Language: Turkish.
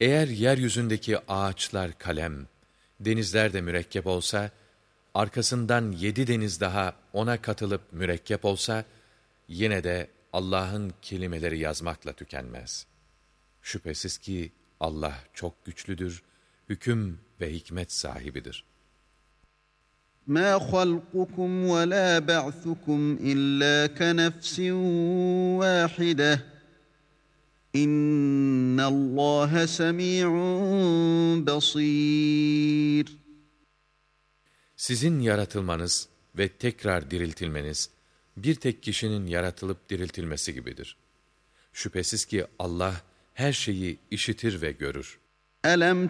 Eğer yeryüzündeki ağaçlar kalem, denizler de mürekkep olsa, arkasından 7 deniz daha ona katılıp mürekkep olsa, yine de Allah'ın kelimeleri yazmakla tükenmez. Şüphesiz ki Allah çok güçlüdür, hüküm ve hikmet sahibidir. مَا خَلْقُكُمْ وَلَا بَعْثُكُمْ إِلَّا كَنَفْسٍ وَاحِدَةٍ إِنَّ اللّٰهَ سَمِيعٌ بَصِيرٌ. Sizin yaratılmanız ve tekrar diriltilmeniz, bir tek kişinin yaratılıp diriltilmesi gibidir. Şüphesiz ki Allah her şeyi işitir ve görür. أَلَمْ